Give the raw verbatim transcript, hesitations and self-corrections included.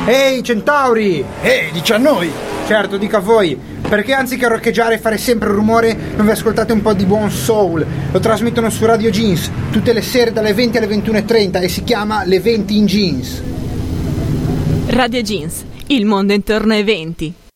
Ehi, centauri! Ehi, dici a noi! Certo, dica a voi, perché anziché roccheggiare e fare sempre rumore non vi ascoltate un po' di buon soul? Lo trasmettono su Radio Jeans tutte le sere dalle venti alle ventuno e trenta e si chiama Le venti in Jeans. Radio Jeans, il mondo intorno ai venti.